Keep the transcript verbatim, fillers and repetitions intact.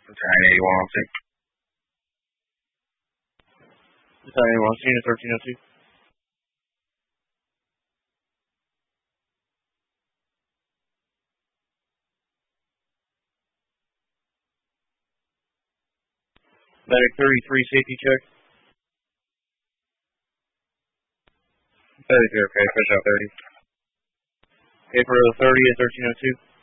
nine eighty-one oh two. nine eighty-one, unit thirteen oh two. Medic thirty-three, safety check. thirty-three, okay, push out thirty. Okay, for thirty at thirteen oh two.